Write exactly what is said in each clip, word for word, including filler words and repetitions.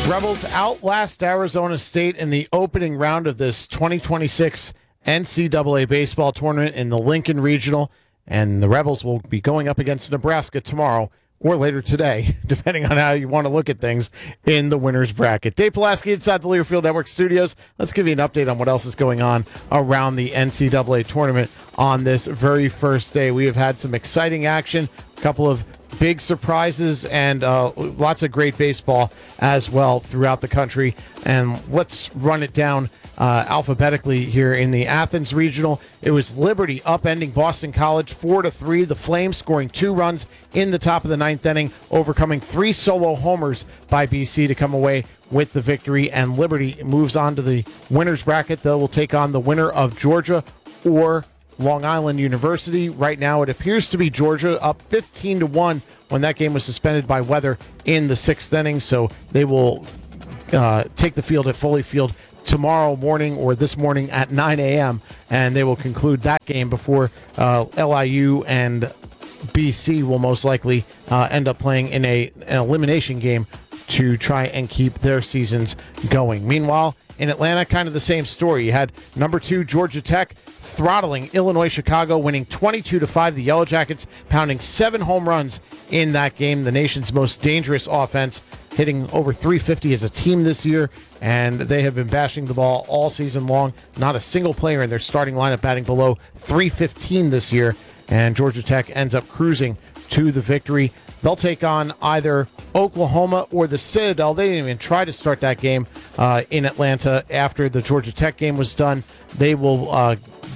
Rebels outlast Arizona State in the opening round of this twenty twenty-six N C double A baseball tournament in the Lincoln Regional, and the Rebels will be going up against Nebraska tomorrow or later today, depending on how you want to look at things in the winner's bracket. Dave Pulaski inside the Learfield Network studios. Let's give you an update on what else is going on around the N C double A tournament on this very first day. We have had some exciting action, a couple of big surprises, and uh, lots of great baseball as well throughout the country. And let's run it down uh, alphabetically here in the Athens Regional. It was Liberty upending Boston College four to three. The Flames scoring two runs in the top of the ninth inning, overcoming three solo homers by B C to come away with the victory. And Liberty moves on to the winner's bracket. They will take on the winner of Georgia or Long Island University. Right now it appears to be Georgia, up fifteen to one when that game was suspended by weather in the sixth inning. So they will uh, take the field at Foley Field tomorrow morning or this morning at nine a.m. and they will conclude that game before uh, L I U and B C will most likely uh, end up playing in a, an elimination game to try and keep their seasons going. Meanwhile, in Atlanta, kind of the same story. You had number two Georgia Tech throttling Illinois Chicago, winning twenty-two to five. The Yellow Jackets pounding seven home runs in that game. The nation's most dangerous offense, hitting over three fifty as a team this year, and they have been bashing the ball all season long. Not a single player in their starting lineup batting below three fifteen this year, and Georgia Tech ends up cruising to the victory. They'll take on either Oklahoma or the Citadel. They didn't even try to start that game uh, in Atlanta after the Georgia Tech game was done. They will uh,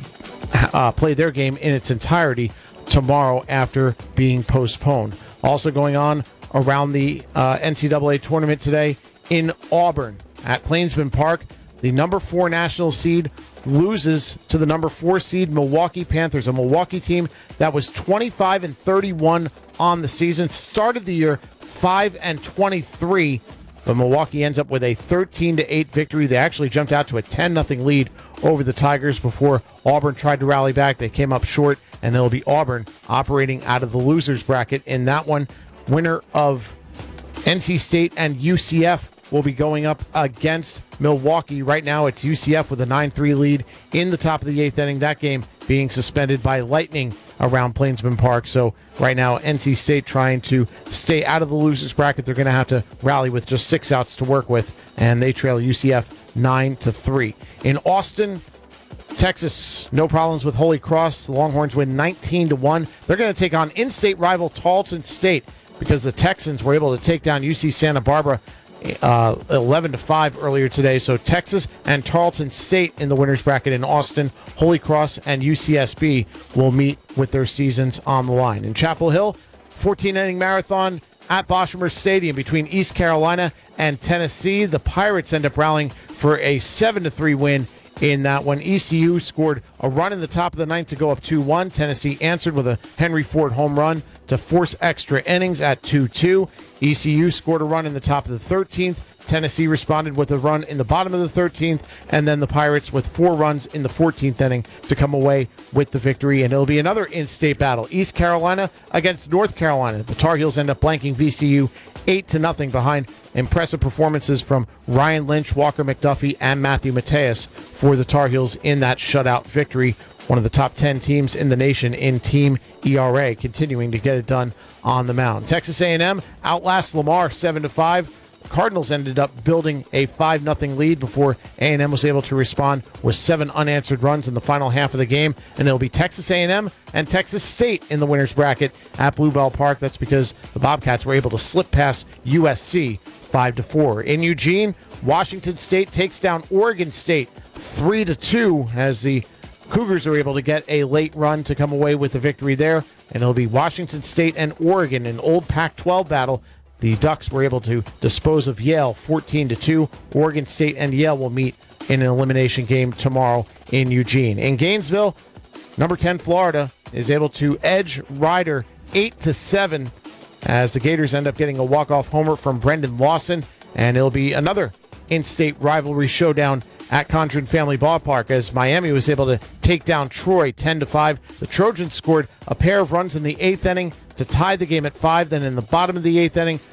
uh, play their game in its entirety tomorrow after being postponed. Also going on around the uh, N C double A tournament today in Auburn at Plainsman Park, the number four national seed loses to the number four seed Milwaukee Panthers, a Milwaukee team that was twenty-five and thirty-one on the season, started the year five and twenty-three, but Milwaukee ends up with a thirteen to eight victory. They actually jumped out to a ten nothing lead over the Tigers before Auburn tried to rally back. They came up short, and it'll be Auburn operating out of the losers bracket in that one. Winner of N C State and U C F will be going up against Milwaukee. Right now it's U C F with a nine three lead in the top of the eighth inning. That game being suspended by lightning around Plainsman Park. So right now N C State trying to stay out of the losers bracket. They're going to have to rally with just six outs to work with, and they trail U C F nine to three. In Austin, Texas, no problems with Holy Cross. The Longhorns win nineteen to one. They're going to take on in-state rival Tarleton State because the Texans were able to take down U C Santa Barbara Uh, eleven to five earlier today. So Texas and Tarleton State in the winner's bracket in Austin. Holy Cross and U C S B will meet with their seasons on the line. In Chapel Hill, fourteen inning marathon at Boshamer Stadium between East Carolina and Tennessee. The Pirates end up rallying for a seven to three win in that one. E C U scored a run in the top of the ninth to go up two one. Tennessee answered with a Henry Ford home run to force extra innings at two two. E C U scored a run in the top of the thirteenth. Tennessee responded with a run in the bottom of the thirteenth, and then the Pirates with four runs in the fourteenth inning to come away with the victory. And it'll be another in-state battle. East Carolina against North Carolina. The Tar Heels end up blanking V C U eight to nothing behind impressive performances from Ryan Lynch, Walker McDuffie, and Matthew Mateus for the Tar Heels in that shutout victory. One of the top ten teams in the nation in team E R A, continuing to get it done on the mound. Texas A and M outlasts Lamar seven to five. Cardinals ended up building a five nothing lead before A and M was able to respond with seven unanswered runs in the final half of the game. And it'll be Texas A and M and Texas State in the winner's bracket at Bluebell Park. That's because the Bobcats were able to slip past U S C five to four. In Eugene, Washington State takes down Oregon State three to two as the Cougars are able to get a late run to come away with the victory there. And it'll be Washington State and Oregon, an old Pac twelve battle. The Ducks were able to dispose of Yale fourteen to two. Oregon State and Yale will meet in an elimination game tomorrow in Eugene. In Gainesville, number ten Florida is able to edge Rider eight to seven as the Gators end up getting a walk-off homer from Brendan Lawson. And it'll be another in-state rivalry showdown at Condren Family Ballpark as Miami was able to take down Troy ten to five. The Trojans scored a pair of runs in the eighth inning to tie the game at five. Then in the bottom of the eighth inning,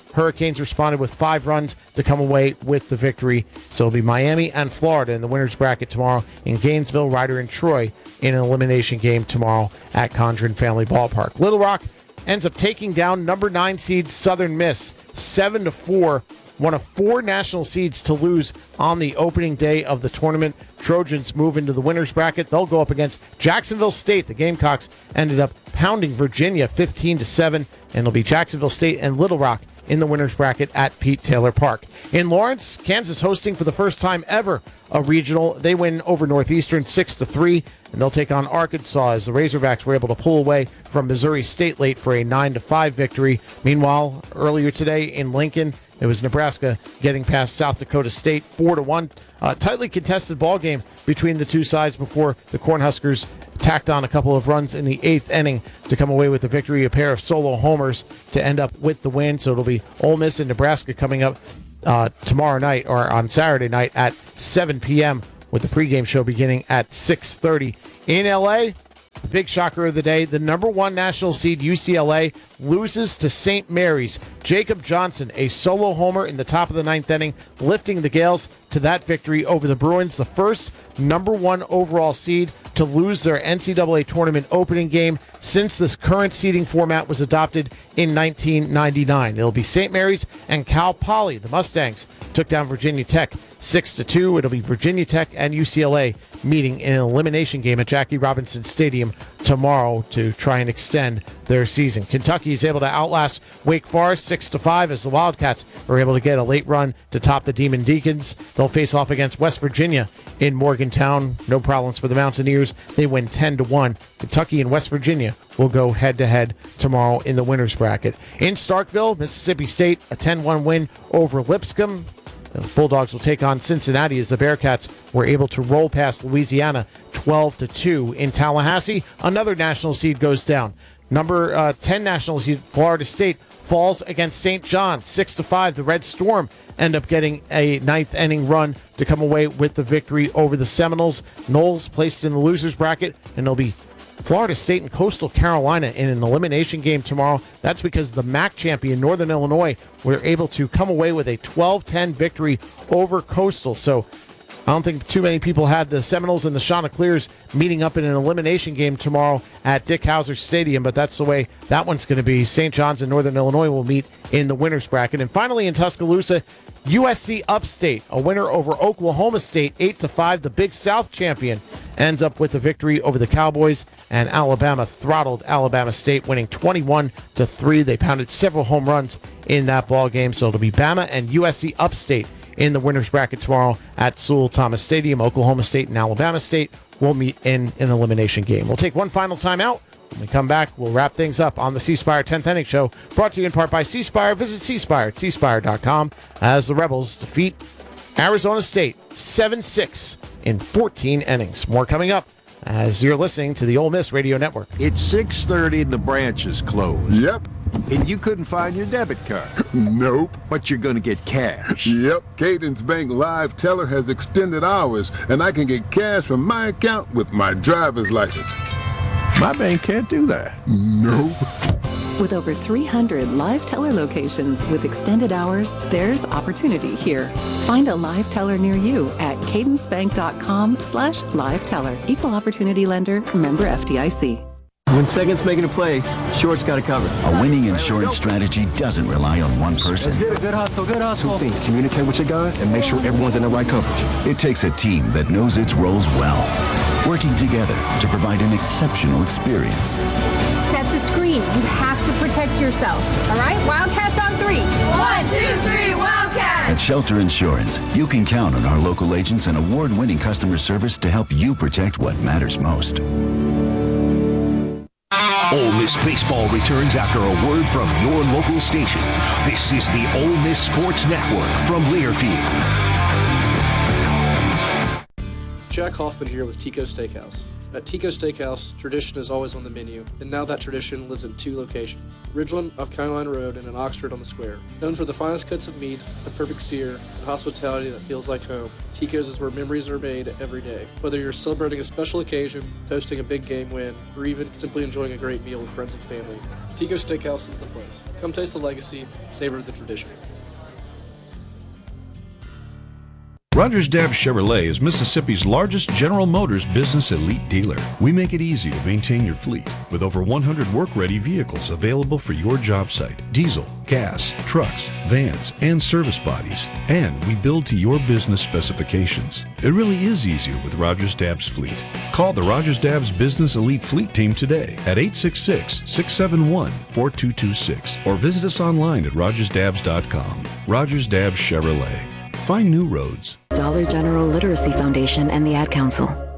Hurricanes responded with five runs to come away with the victory. So it'll be Miami and Florida in the winner's bracket tomorrow in Gainesville, Ryder, and Troy in an elimination game tomorrow at Condren Family Ballpark. Little Rock ends up taking down number nine seed Southern Miss seven to four. One of four national seeds to lose on the opening day of the tournament. Trojans move into the winner's bracket. They'll go up against Jacksonville State. The Gamecocks ended up pounding Virginia fifteen to seven, and it'll be Jacksonville State and Little Rock in the winner's bracket at Pete Taylor Park. In Lawrence, Kansas hosting for the first time ever a regional. They win over Northeastern six to three, and they'll take on Arkansas as the Razorbacks were able to pull away from Missouri State late for a nine to five victory. Meanwhile, earlier today in Lincoln, it was Nebraska getting past South Dakota State four to one. A tightly contested ball game between the two sides before the Cornhuskers tacked on a couple of runs in the eighth inning to come away with the victory, a pair of solo homers to end up with the win. So it'll be Ole Miss and Nebraska coming up uh, tomorrow night or on Saturday night at seven p.m. with the pregame show beginning at six thirty. In L A, the big shocker of the day, the number one national seed U C L A loses to Saint Mary's. Jacob Johnson, a solo homer in the top of the ninth inning, lifting the Gales to that victory over the Bruins, the first number one overall seed to lose their N C double A tournament opening game since this current seeding format was adopted in nineteen ninety-nine. It'll be Saint Mary's and Cal Poly. The Mustangs took down Virginia Tech six to two. It'll be Virginia Tech and U C L A meeting in an elimination game at Jackie Robinson Stadium tomorrow to try and extend their season. Kentucky is able to outlast Wake Forest six to five as the Wildcats are able to get a late run to top the Demon Deacons. They'll face off against West Virginia in Morgantown. No problems for the Mountaineers. They win ten to one. Kentucky and West Virginia will go head-to-head tomorrow in the winner's bracket. In Starkville, Mississippi State, a ten one win over Lipscomb. The Bulldogs will take on Cincinnati as the Bearcats were able to roll past Louisiana twelve to two. In Tallahassee, another national seed goes down. Number uh, ten national seed Florida State falls against Saint John six to five. The Red Storm end up getting a ninth inning run to come away with the victory over the Seminoles. Knowles placed in the loser's bracket, and it'll be Florida State and Coastal Carolina in an elimination game tomorrow. That's because the M A C champion Northern Illinois were able to come away with a twelve ten victory over Coastal. So I don't think too many people had the Seminoles and the Chanticleers meeting up in an elimination game tomorrow at Dick Howser Stadium, but that's the way that one's going to be. Saint John's and Northern Illinois will meet in the winner's bracket. And finally in Tuscaloosa, U S C Upstate, a winner over Oklahoma State, eight to five. The Big South champion ends up with the victory over the Cowboys, and Alabama throttled Alabama State, winning twenty-one to three. They pounded several home runs in that ball game, so it'll be Bama and U S C Upstate in the winner's bracket tomorrow at Sewell Thomas Stadium. Oklahoma State and Alabama State will meet in an elimination game. We'll take one final time out. When we come back, we'll wrap things up on the C Spire tenth Inning Show, brought to you in part by C Spire. Visit C Spire at C Spire dot com as the Rebels defeat Arizona State seven six in fourteen innings. More coming up as you're listening to the Ole Miss Radio Network. It's six thirty and the branch is closed. Yep. And you couldn't find your debit card. Nope. But you're going to get cash. Yep. Cadence Bank Live Teller has extended hours, and I can get cash from my account with my driver's license. My bank can't do that. Nope. With over three hundred live teller locations with extended hours, there's opportunity here. Find a live teller near you at cadencebank.com slash live teller. Equal opportunity lender, member F D I C. When second's making a play, short's got to cover. A winning insurance strategy doesn't rely on one person. Good, good hustle, good hustle. Two things, communicate with your guys and make sure everyone's in the right coverage. It takes a team that knows its roles well, working together to provide an exceptional experience. Set the screen. You have to protect yourself. All right? Wildcats on three. One, two, three, Wildcats! At Shelter Insurance, you can count on our local agents and award-winning customer service to help you protect what matters most. Ole Miss baseball returns after a word from your local station. This is the Ole Miss Sports Network from Learfield. Jack Hoffman here with Tico Steakhouse. At Tico Steakhouse, tradition is always on the menu, and now that tradition lives in two locations. Ridgeland off County Line Road and in Oxford on the Square. Known for the finest cuts of meat, the perfect sear, and hospitality that feels like home, Tico's is where memories are made every day. Whether you're celebrating a special occasion, hosting a big game win, or even simply enjoying a great meal with friends and family, Tico Steakhouse is the place. Come taste the legacy, savor the tradition. Rogers Dabbs Chevrolet is Mississippi's largest General Motors business elite dealer. We make it easy to maintain your fleet with over one hundred work-ready vehicles available for your job site. Diesel, gas, trucks, vans, and service bodies. And we build to your business specifications. It really is easier with Rogers Dabbs Fleet. Call the Rogers Dabbs Business Elite Fleet Team today at eight six six, six seven one, four two two six or visit us online at rogers dabbs dot com. Rogers Dabbs Chevrolet. Find new roads. Dollar General Literacy Foundation and the Ad Council.